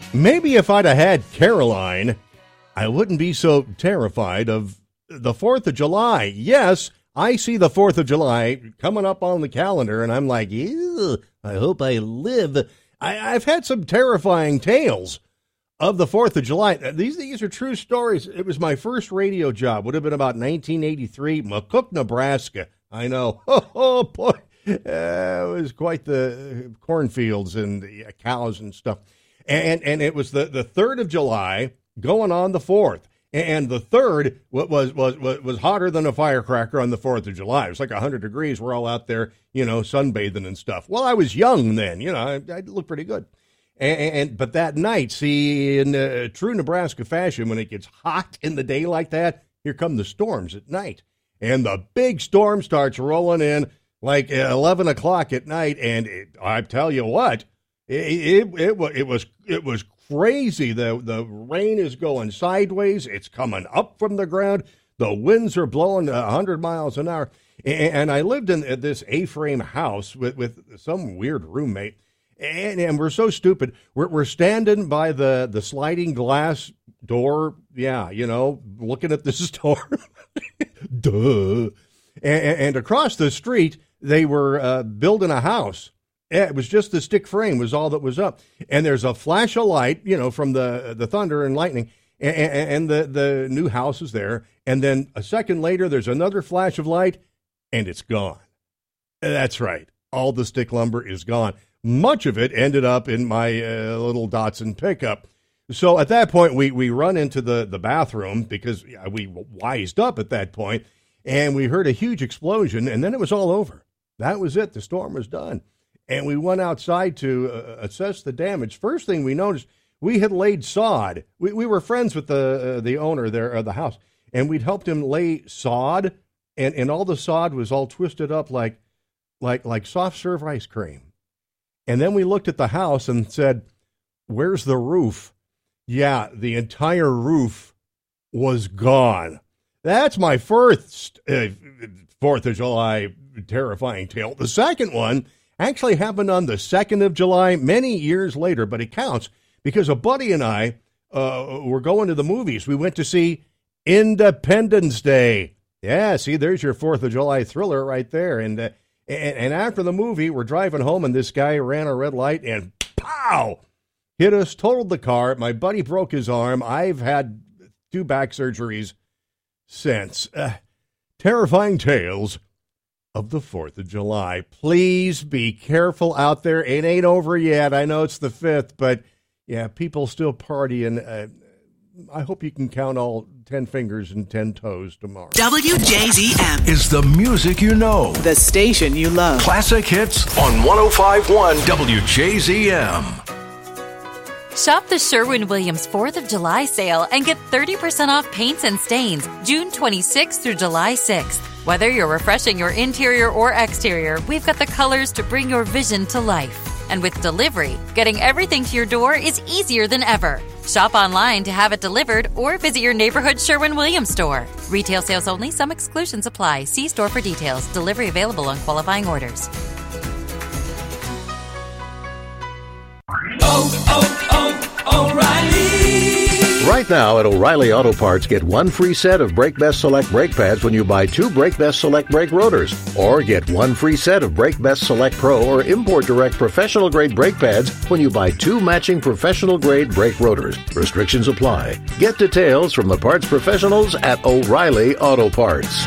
Maybe if I'd have had Caroline, I wouldn't be so terrified of the 4th of July. Yes, I see the 4th of July coming up on the calendar, and I'm like, ew, I hope I live. I've had some terrifying tales of the 4th of July. These are true stories. It was my first radio job. Would have been about 1983, McCook, Nebraska. I know. Oh, boy. It was quite the cornfields and the cows and stuff. And it was the 3rd of July going on the 4th. And the 3rd was hotter than a firecracker on the 4th of July. It was like 100 degrees. We're all out there, sunbathing and stuff. Well, I was young then. I looked pretty good. But that night, see, in true Nebraska fashion, when it gets hot in the day like that, here come the storms at night. And the big storm starts rolling in like 11 o'clock at night. And I tell you what, it was crazy. The rain is going sideways. It's coming up from the ground. The winds are blowing 100 miles an hour. And I lived in this A-frame house with some weird roommate. And we're so stupid. We're standing by the sliding glass door. Yeah, looking at the storm. Duh. And across the street, they were building a house. It was just the stick frame was all that was up. And there's a flash of light, from the thunder and lightning. And the new house is there. And then a second later, there's another flash of light, and it's gone. That's right. All the stick lumber is gone. Much of it ended up in my little Datsun pickup. So at that point, we run into the bathroom because we wised up at that point, and we heard a huge explosion, and then it was all over. That was it. The storm was done. And we went outside to assess the damage. First thing we noticed, we had laid sod. We were friends with the owner there of the house, and we'd helped him lay sod, and all the sod was all twisted up like soft serve ice cream. And then we looked at the house and said, where's the roof? Yeah, the entire roof was gone. That's my first 4th of July terrifying tale. The second one actually happened on the 2nd of July, many years later, but it counts because a buddy and I were going to the movies. We went to see Independence Day. Yeah, see, there's your 4th of July thriller right there. And after the movie, we're driving home, and this guy ran a red light and pow! Hit us, totaled the car. My buddy broke his arm. I've had 2 back surgeries since. Terrifying tales of the 4th of July. Please be careful out there. It ain't over yet. I know it's the 5th, but yeah, people still partying. I hope you can count all 10 fingers and 10 toes tomorrow. WJZM is the music you know. The station you love. Classic hits on 105.1 WJZM. Shop the Sherwin-Williams 4th of July sale and get 30% off paints and stains June 26th through July 6th. Whether you're refreshing your interior or exterior, we've got the colors to bring your vision to life. And with delivery, getting everything to your door is easier than ever. Shop online to have it delivered or visit your neighborhood Sherwin-Williams store. Retail sales only. Some exclusions apply. See store for details. Delivery available on qualifying orders. O'Reilly! Right now at O'Reilly Auto Parts, get 1 free set of Brake Best Select brake pads when you buy 2 Brake Best Select brake rotors. Or get 1 free set of Brake Best Select Pro or Import Direct professional grade brake pads when you buy 2 matching professional grade brake rotors. Restrictions apply. Get details from the parts professionals at O'Reilly Auto Parts.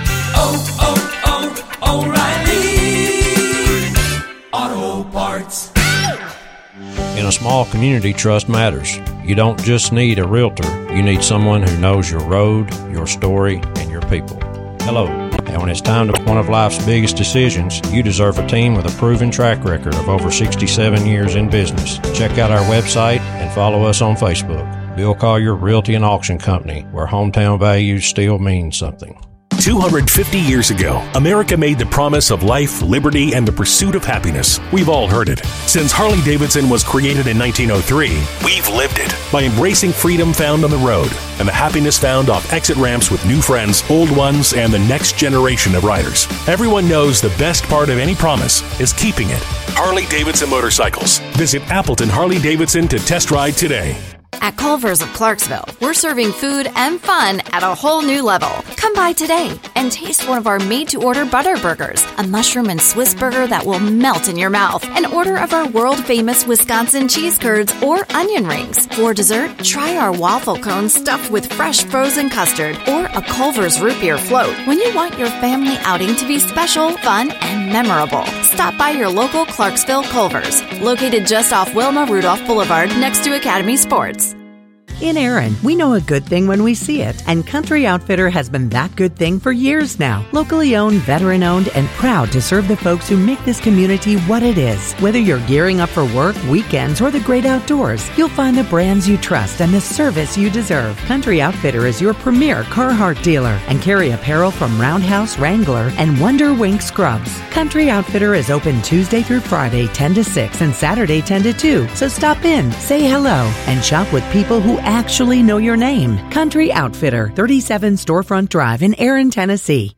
O'Reilly Auto Parts. In a small community, trust matters. You don't just need a realtor. You need someone who knows your road, your story, and your people. Hello. And when it's time to make one of life's biggest decisions, you deserve a team with a proven track record of over 67 years in business. Check out our website and follow us on Facebook. Bill Collier Realty and Auction Company, where hometown values still mean something. 250 years ago, America made the promise of life, liberty, and the pursuit of happiness. We've all heard it. Since Harley-Davidson was created in 1903, we've lived it by embracing freedom found on the road and the happiness found off exit ramps with new friends, old ones, and the next generation of riders. Everyone knows the best part of any promise is keeping it. Harley-Davidson Motorcycles. Visit Appleton Harley-Davidson to test ride today. At Culver's of Clarksville, we're serving food and fun at a whole new level. Come by today and taste one of our made-to-order butter burgers, a mushroom and Swiss burger that will melt in your mouth, an order of our world-famous Wisconsin cheese curds or onion rings. For dessert, try our waffle cone stuffed with fresh frozen custard or a Culver's root beer float. When you want your family outing to be special, fun, and memorable, stop by your local Clarksville Culver's, located just off Wilma Rudolph Boulevard next to Academy Sports. In Erin, we know a good thing when we see it, and Country Outfitter has been that good thing for years now. Locally owned, veteran-owned, and proud to serve the folks who make this community what it is. Whether you're gearing up for work, weekends, or the great outdoors, you'll find the brands you trust and the service you deserve. Country Outfitter is your premier Carhartt dealer and carry apparel from Roundhouse, Wrangler, and Wonder Wink Scrubs. Country Outfitter is open Tuesday through Friday 10 to 6 and Saturday 10 to 2, so stop in, say hello, and shop with people who actually know your name. Country Outfitter, 37 Storefront Drive in Erin, Tennessee.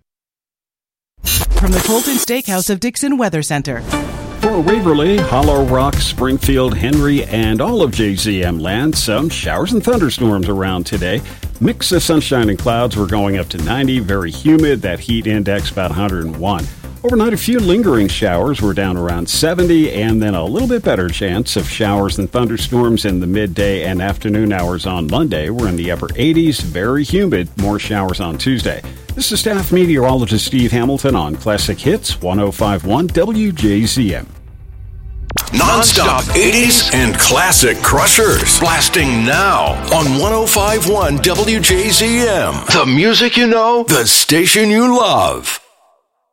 From the Colton Steakhouse of Dixon Weather Center. For Waverly, Hollow Rock, Springfield, Henry, and all of JZM land, some showers and thunderstorms around today. Mix of sunshine and clouds. We're going up to 90, very humid. That heat index about 101. Overnight, a few lingering showers. We're down around 70, and then a little bit better chance of showers and thunderstorms in the midday and afternoon hours on Monday. We're in the upper 80s, very humid, more showers on Tuesday. This is staff meteorologist Steve Hamilton on Classic Hits 105.1 WJZM. Non-stop 80s and classic crushers. Blasting now on 105.1 WJZM. The music you know, the station you love.